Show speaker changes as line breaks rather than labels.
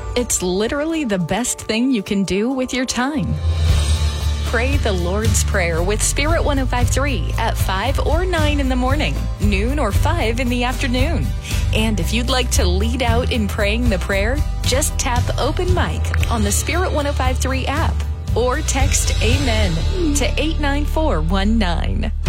It's literally the best thing you can do with your time. Pray the Lord's Prayer with Spirit 105.3 at 5 or 9 in the morning, noon or 5 in the afternoon. And if you'd like to lead out in praying the prayer, just tap Open Mic on the Spirit 105.3 app or text Amen to 89419.